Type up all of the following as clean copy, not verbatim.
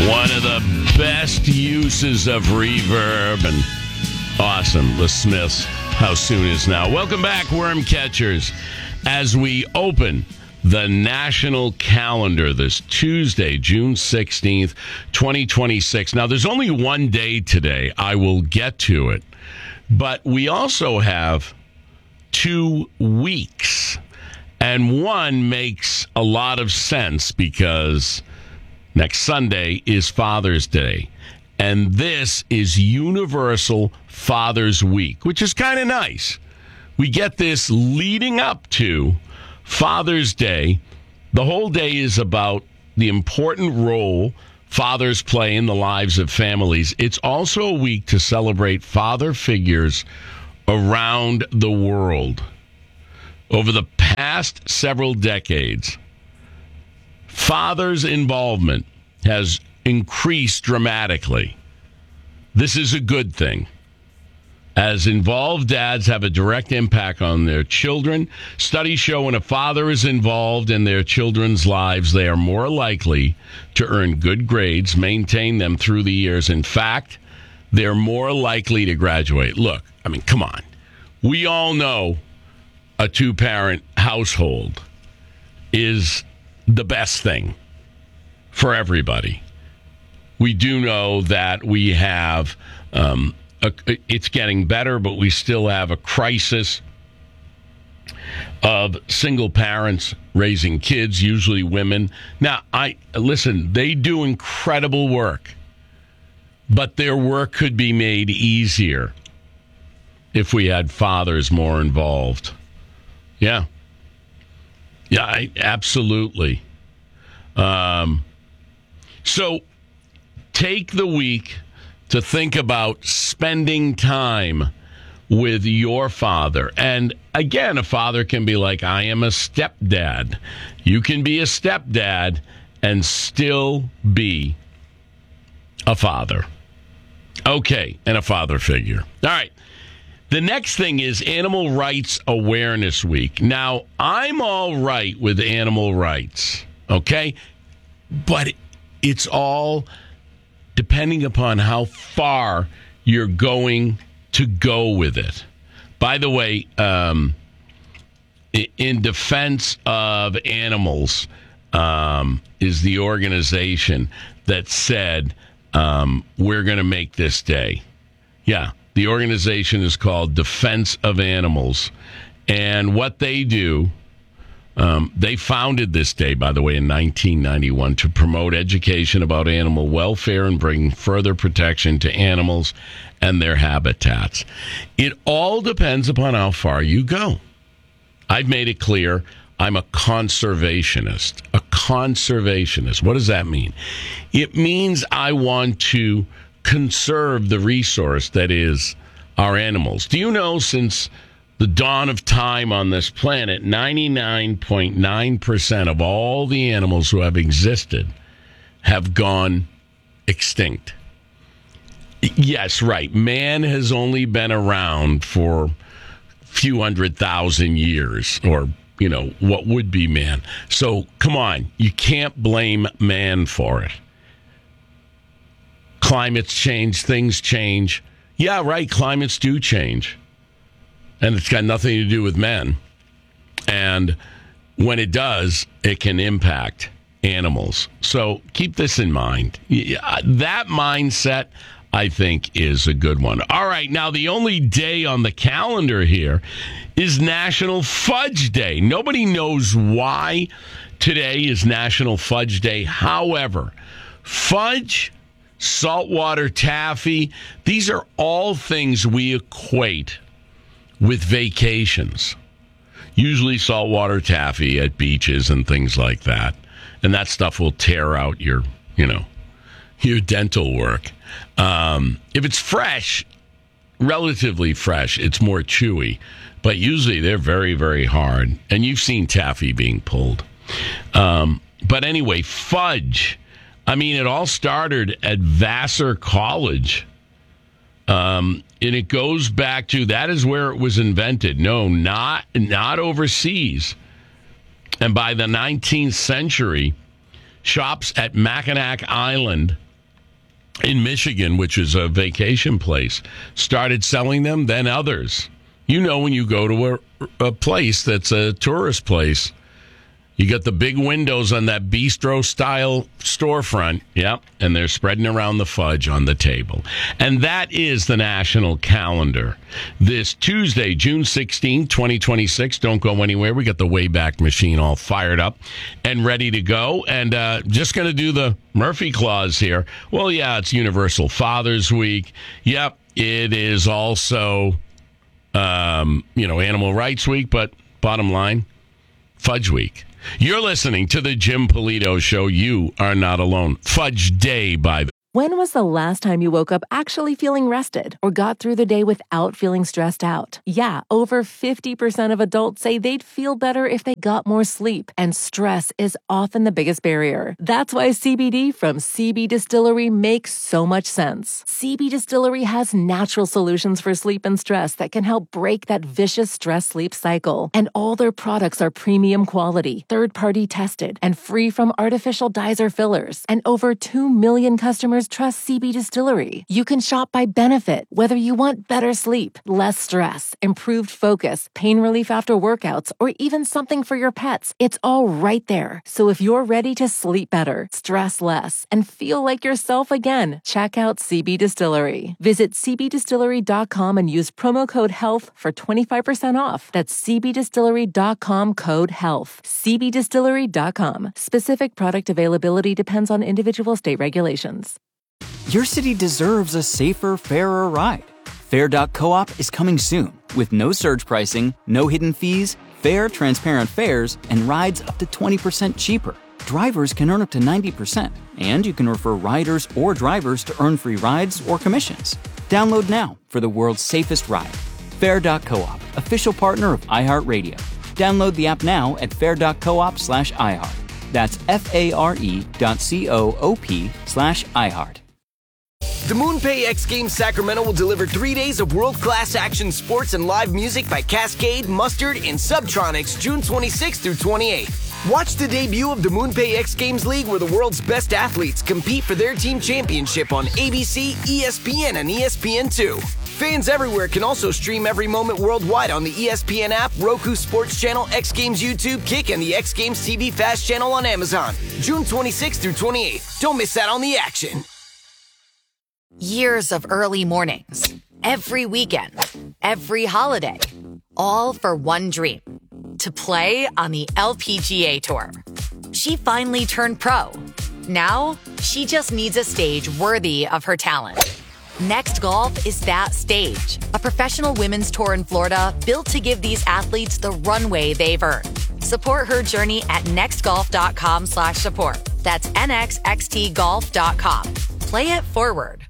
One of the best uses of reverb and awesome. The Smiths, How Soon Is Now. Welcome back, Worm Catchers, as we open the national calendar this Tuesday, June 16th, 2026. Now, there's only one day today. I will get to it. But we also have 2 weeks. And one makes a lot of sense because next Sunday is Father's Day. And this is Universal Father's Week, which is kind of nice. We get this leading up to Father's Day. The whole day is about the important role fathers play in the lives of families. It's also a week to celebrate father figures around the world. Over the past several decades, fathers' involvement has increased dramatically. This is a good thing, as involved dads have a direct impact on their children. Studies show when a father is involved in their children's lives, they are more likely to earn good grades, maintain them through the years. In fact, they're more likely to graduate. Look, I mean, come on. We all know a 2-parent household is the best thing for everybody. We do know that we have, it's getting better, but we still have a crisis of single parents raising kids, usually women. Now, listen, they do incredible work, but their work could be made easier if we had fathers more involved. Yeah. Yeah, absolutely. So take the week to think about spending time with your father. And again, a father can be like, I am a stepdad. You can be a stepdad and still be a father. Okay, and a father figure. All right. The next thing is Animal Rights Awareness Week. Now, I'm all right with animal rights, okay? But it's all depending upon how far you're going to go with it. By the way, in defense of animals is the organization that said, we're going to make this day. Yeah. The organization is called Defense of Animals. And what they do, they founded this day, by the way, in 1991 to promote education about animal welfare and bring further protection to animals and their habitats. It all depends upon how far you go. I've made it clear I'm a conservationist. A conservationist. What does that mean? It means I want to conserve the resource that is our animals. Do you know, since the dawn of time on this planet, 99.9% of all the animals who have existed have gone extinct? Yes, right. Man has only been around for a few 100,000 years, or, you know, what would be man. So, come on. You can't blame man for it. Climates change, things change. Yeah, right, climates do change. And it's got nothing to do with men. And when it does, it can impact animals. So keep this in mind. That mindset, I think, is a good one. All right, now the only day on the calendar here is National Fudge Day. Nobody knows why today is National Fudge Day. However, fudge, saltwater taffy, these are all things we equate with vacations. Usually saltwater taffy at beaches and things like that. And that stuff will tear out your dental work. If it's fresh, relatively fresh, it's more chewy. But usually they're very, very hard. And you've seen taffy being pulled. But anyway, fudge. I mean, it all started at Vassar College. And it goes back to, that is where it was invented. No, not overseas. And by the 19th century, shops at Mackinac Island in Michigan, which is a vacation place, started selling them, then others. You know, when you go to a place that's a tourist place, you got the big windows on that bistro-style storefront, yep, and they're spreading around the fudge on the table. And that is the national calendar. This Tuesday, June 16, 2026, don't go anywhere. We got the Wayback Machine all fired up and ready to go. And just going to do the Murphy Clause here. Well, yeah, it's Universal Father's Week. Yep, it is also, Animal Rights Week, but bottom line, Fudge Week. You're listening to the Jim Polito Show. You are not alone. Fudge Day, by the way. When was the last time you woke up actually feeling rested or got through the day without feeling stressed out? Yeah, over 50% of adults say they'd feel better if they got more sleep, and stress is often the biggest barrier. That's why CBD from CB Distillery makes so much sense. CB Distillery has natural solutions for sleep and stress that can help break that vicious stress-sleep cycle. And all their products are premium quality, third-party tested, and free from artificial dyes or fillers. And over 2 million customers trust CB Distillery. You can shop by benefit, whether you want better sleep, less stress, improved focus, pain relief after workouts, or even something for your pets. It's all right there. So if you're ready to sleep better, stress less, and feel like yourself again, check out CB Distillery. Visit cbdistillery.com and use promo code HEALTH for 25% off. That's cbdistillery.com, code HEALTH. cbdistillery.com. Specific product availability depends on individual state regulations. Your city deserves a safer, fairer ride. Fair.coop is coming soon with no surge pricing, no hidden fees, fair, transparent fares, and rides up to 20% cheaper. Drivers can earn up to 90%, and you can refer riders or drivers to earn free rides or commissions. Download now for the world's safest ride. Fair.coop, official partner of iHeartRadio. Download the app now at fair.coop/iHeart. That's FARE.coop/iHeart. The MoonPay X Games Sacramento will deliver 3 days of world-class action sports and live music by Cascade, Mustard, and Subtronics June 26th through 28th. Watch the debut of the MoonPay X Games League, where the world's best athletes compete for their team championship on ABC, ESPN, and ESPN2. Fans everywhere can also stream every moment worldwide on the ESPN app, Roku Sports Channel, X Games YouTube, Kick, and the X Games TV Fast Channel on Amazon. June 26th through 28th. Don't miss out on the action. Years of early mornings, every weekend, every holiday, all for one dream, to play on the LPGA Tour. She finally turned pro. Now, she just needs a stage worthy of her talent. Next Golf is that stage, a professional women's tour in Florida built to give these athletes the runway they've earned. Support her journey at nextgolf.com/support. That's nxxtgolf.com. Play it forward.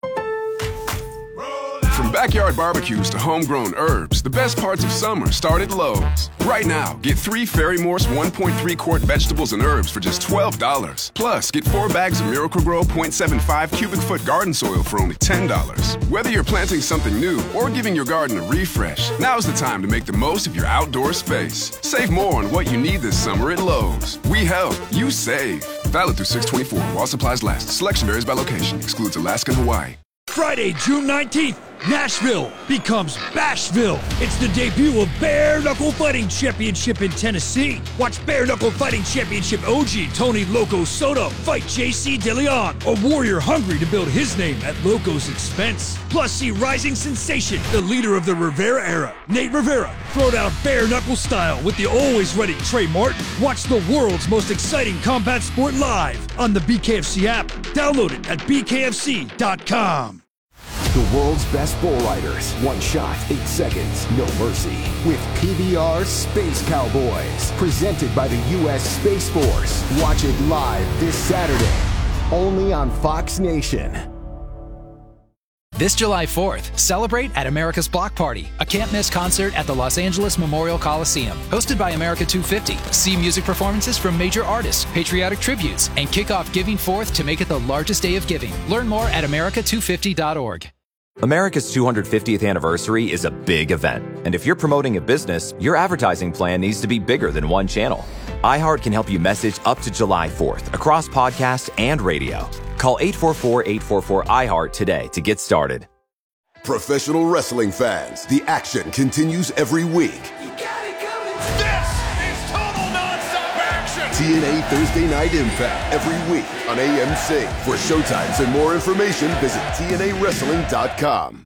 From backyard barbecues to homegrown herbs, the best parts of summer start at Lowe's. Right now, get 3 Ferry-Morse 1.3-quart vegetables and herbs for just $12. Plus, get 4 bags of Miracle-Gro 0.75 cubic foot garden soil for only $10. Whether you're planting something new or giving your garden a refresh, now's the time to make the most of your outdoor space. Save more on what you need this summer at Lowe's. We help, you save. Valid through 6/24 while supplies last. Selection varies by location. Excludes Alaska and Hawaii. Friday, June 19th, Nashville becomes Bashville. It's the debut of Bare Knuckle Fighting Championship in Tennessee. Watch Bare Knuckle Fighting Championship OG Tony Loco Soto fight JC DeLeon, a warrior hungry to build his name at Loco's expense. Plus, see rising sensation, the leader of the Rivera era, Nate Rivera, throw down bare knuckle style with the always ready Trey Martin. Watch the world's most exciting combat sport live on the BKFC app. Download it at bkfc.com. The world's best bull riders. One shot, 8 seconds, no mercy. With PBR Space Cowboys. Presented by the U.S. Space Force. Watch it live this Saturday. Only on Fox Nation. This July 4th, celebrate at America's Block Party, a can't-miss concert at the Los Angeles Memorial Coliseum. Hosted by America 250. See music performances from major artists, patriotic tributes, and kick off Giving Forth to make it the largest day of giving. Learn more at america250.org. America's 250th anniversary is a big event. And if you're promoting a business, your advertising plan needs to be bigger than one channel. iHeart can help you message up to July 4th across podcast and radio. Call 844-844-IHEART today to get started. Professional wrestling fans, the action continues every week. This is total nonstop action! TNA Thursday Night Impact every week on AMC. For showtimes and more information, visit TNAWrestling.com.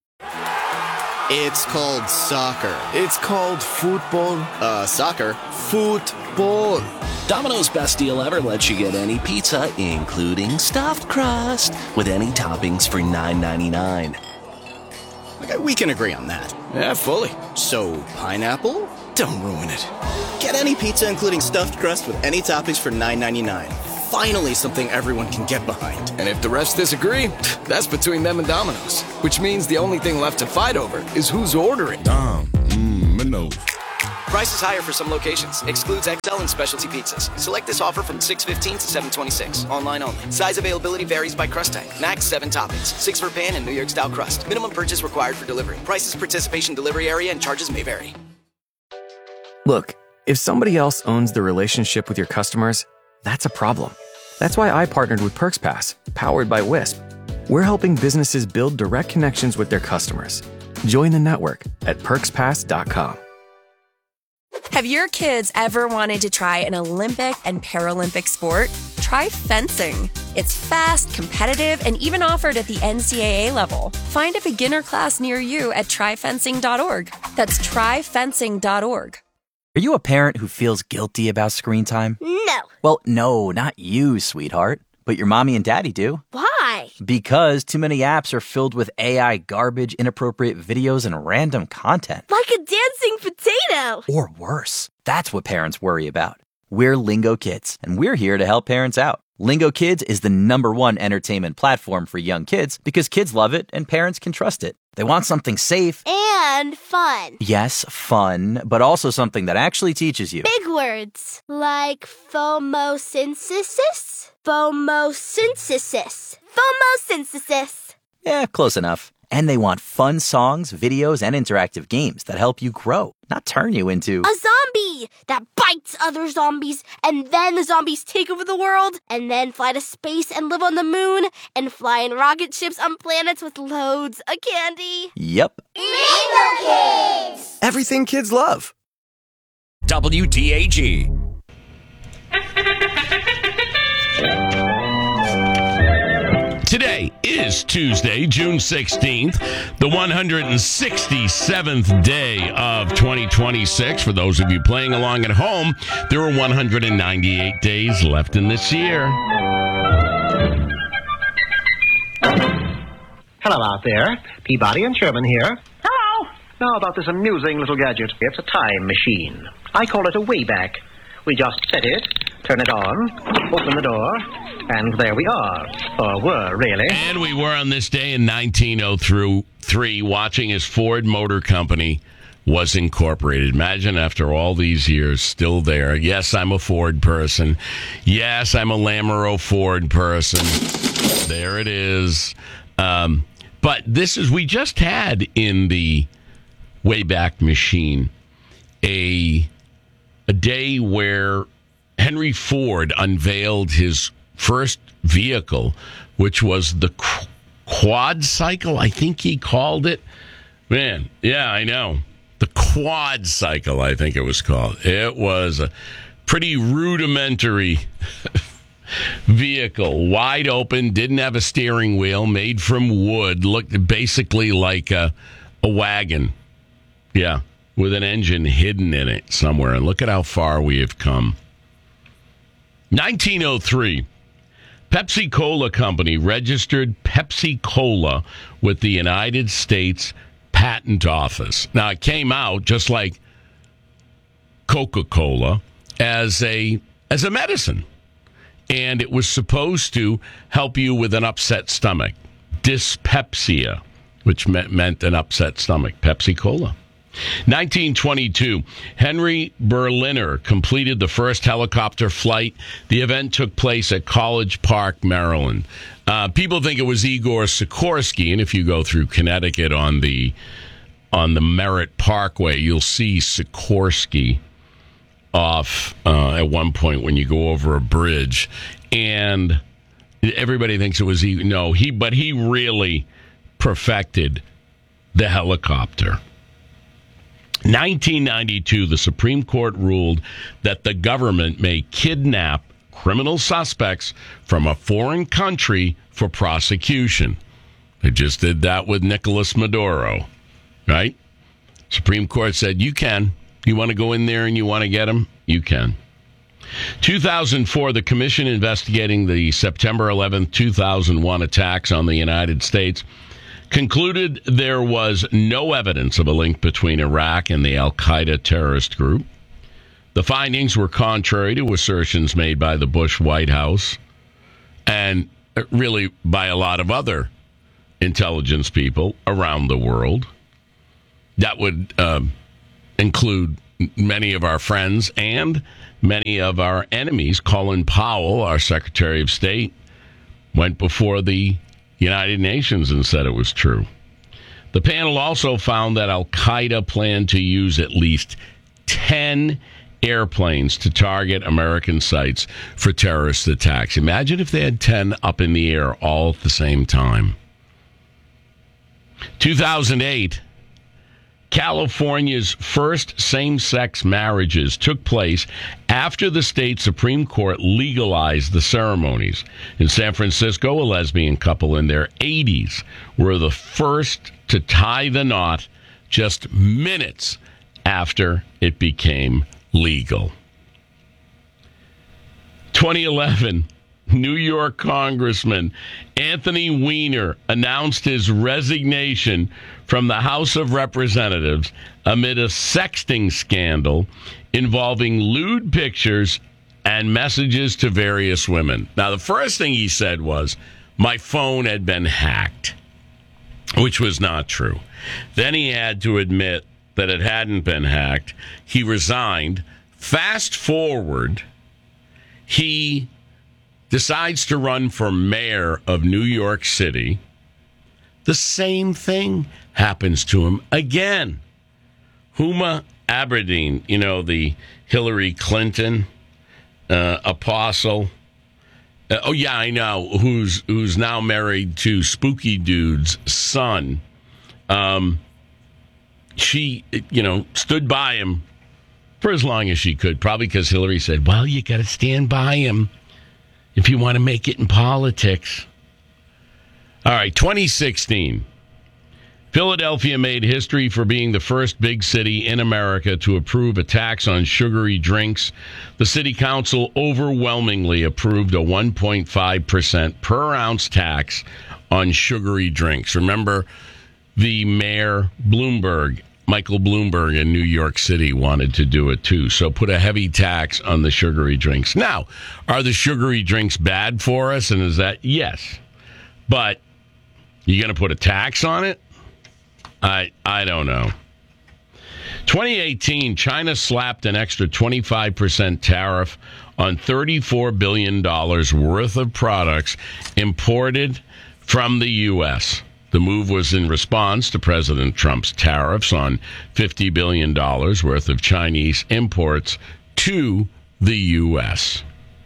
It's called soccer. It's called football. Soccer. Football. Domino's Best Deal Ever lets you get any pizza, including stuffed crust, with any toppings for $9.99. Okay, we can agree on that. Yeah, fully. So, pineapple? Don't ruin it. Get any pizza, including stuffed crust, with any toppings for $9.99. Finally, something everyone can get behind. And if the refs disagree, that's between them and Domino's. Which means the only thing left to fight over is who's ordering. Domino's. Price is higher for some locations. Excludes XL and specialty pizzas. Select this offer from 6/15 to 7/26. Online only. Size availability varies by crust type. Max 7 toppings. 6 for pan and New York style crust. Minimum purchase required for delivery. Prices, participation, delivery area, and charges may vary. Look, if somebody else owns the relationship with your customers, that's a problem. That's why I partnered with PerksPass, powered by Wisp. We're helping businesses build direct connections with their customers. Join the network at perkspass.com. Have your kids ever wanted to try an Olympic and Paralympic sport? Try fencing. It's fast, competitive, and even offered at the NCAA level. Find a beginner class near you at tryfencing.org. That's tryfencing.org. Are you a parent who feels guilty about screen time? No. Well, no, not you, sweetheart. But your mommy and daddy do. Why? Because too many apps are filled with AI garbage, inappropriate videos, and random content. Like a dancing potato. Or worse. That's what parents worry about. We're Lingo Kids, and we're here to help parents out. Lingo Kids is the #1 entertainment platform for young kids because kids love it and parents can trust it. They want something safe. And fun. Yes, fun, but also something that actually teaches you. Big words. Like phomosynthesis? Phomosynthesis. Phomosynthesis. Yeah, close enough. And they want fun songs, videos, and interactive games that help you grow, not turn you into a zombie that bites other zombies, and then the zombies take over the world, and then fly to space and live on the moon, and fly in rocket ships on planets with loads of candy. Yep. Lingo Kids! Everything kids love. WDAG. Today is Tuesday, June 16th, the 167th day of 2026. For those of you playing along at home, there are 198 days left in this year. Hello out there. Peabody and Sherman here. Hello. Now about this amusing little gadget. It's a time machine. I call it a Wayback. We just set it, turn it on, open the door, and there we are. Or were, really. And we were on this day in 1903 watching as Ford Motor Company was incorporated. Imagine after all these years, still there. Yes, I'm a Ford person. Yes, I'm a Lamoureux Ford person. There it is. But this is, we just had in the Wayback Machine a day where Henry Ford unveiled his first vehicle, which was the quad cycle, I think he called it. Man, yeah, I know. The quad cycle, I think it was called. It was a pretty rudimentary vehicle, wide open, didn't have a steering wheel, made from wood, looked basically like a wagon. Yeah, with an engine hidden in it somewhere. And look at how far we have come. 1903, Pepsi Cola Company registered Pepsi Cola with the United States Patent Office. Now, it came out just like Coca-Cola as a medicine. And it was supposed to help you with an upset stomach. Dyspepsia, which meant an upset stomach. Pepsi Cola. 1922, Henry Berliner completed the first helicopter flight. The event took place at College Park, Maryland. People think it was Igor Sikorsky, and if you go through Connecticut on the Merritt Parkway, you'll see Sikorsky off at one point when you go over a bridge. And Everybody thinks it was he. No, but he really perfected the helicopter. 1992, the Supreme Court ruled that the government may kidnap criminal suspects from a foreign country for prosecution. They just did that with Nicolas Maduro, right? Supreme Court said, you can. You want to go in there and you want to get him? You can. 2004, the commission investigating the September 11, 2001 attacks on the United States concluded there was no evidence of a link between Iraq and the al-Qaeda terrorist group. The findings were contrary to assertions made by the Bush White House and really by a lot of other intelligence people around the world. That would include many of our friends and many of our enemies. Colin Powell, our Secretary of State, went before the United Nations and said it was true. The panel also found that al-Qaeda planned to use at least 10 airplanes to target American sites for terrorist attacks. Imagine if they had 10 up in the air all at the same time. 2008, California's first same-sex marriages took place after the state Supreme Court legalized the ceremonies. In San Francisco, a lesbian couple in their 80s were the first to tie the knot just minutes after it became legal. 2011, New York Congressman Anthony Weiner announced his resignation from the House of Representatives amid a sexting scandal involving lewd pictures and messages to various women. Now, the first thing he said was, my phone had been hacked, which was not true. Then he had to admit that it hadn't been hacked. He resigned. Fast forward, he decides to run for mayor of New York City. The same thing happens to him again. Huma Abedin, the Hillary Clinton apostle. Oh yeah, I know. Who's now married to Spooky Dude's son. She, stood by him for as long as she could, probably because Hillary said, well, you got to stand by him if you want to make it in politics. All right, 2016. Philadelphia made history for being the first big city in America to approve a tax on sugary drinks. The city council overwhelmingly approved a 1.5% per ounce tax on sugary drinks. Remember, the mayor, Michael Bloomberg in New York City wanted to do it too. So put a heavy tax on the sugary drinks. Now, are the sugary drinks bad for us? And is that? Yes. But you going to put a tax on it? I don't know. 2018, China slapped an extra 25% tariff on $34 billion worth of products imported from the U.S. The move was in response to President Trump's tariffs on $50 billion worth of Chinese imports to the U.S.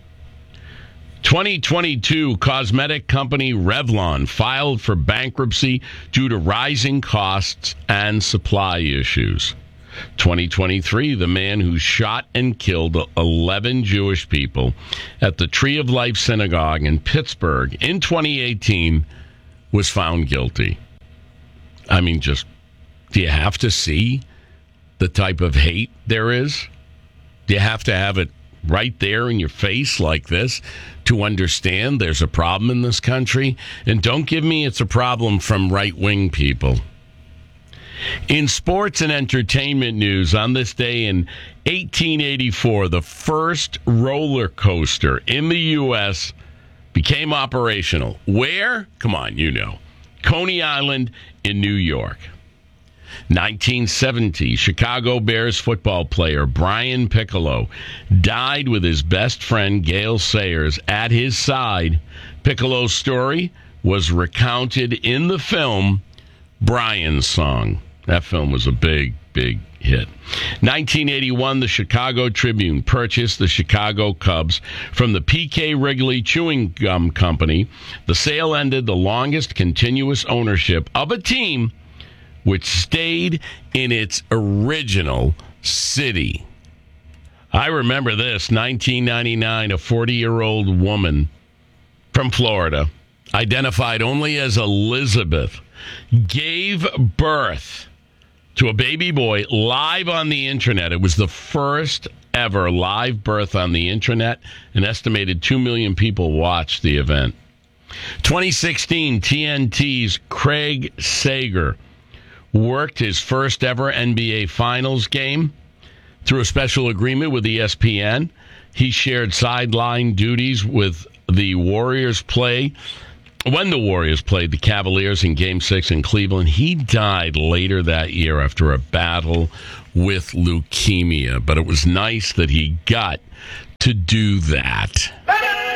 2022, cosmetic company Revlon filed for bankruptcy due to rising costs and supply issues. 2023, the man who shot and killed 11 Jewish people at the Tree of Life Synagogue in Pittsburgh in 2018 was found guilty. I mean, do you have to see the type of hate there is? Do you have to have it right there in your face like this to understand there's a problem in this country? And don't give me it's a problem from right-wing people. In sports and entertainment news, on this day in 1884, the first roller coaster in the U.S. became operational. Where? Come on, Coney Island in New York. 1970, Chicago Bears football player Brian Piccolo died with his best friend Gale Sayers at his side. Piccolo's story was recounted in the film Brian's Song. That film was a big, big hit. 1981, the Chicago Tribune purchased the Chicago Cubs from the P.K. Wrigley Chewing Gum Company. The sale ended the longest continuous ownership of a team which stayed in its original city. I remember this, 1999, a 40-year-old woman from Florida, identified only as Elizabeth, gave birth to a baby boy live on the internet. It was the first ever live birth on the internet. An estimated 2 million people watched the event. 2016, TNT's Craig Sager worked his first ever NBA Finals game. Through a special agreement with ESPN, he shared sideline duties with the Warriors when the Warriors played the Cavaliers in Game 6 in Cleveland. He died later that year after a battle with leukemia, but it was nice that he got to do that.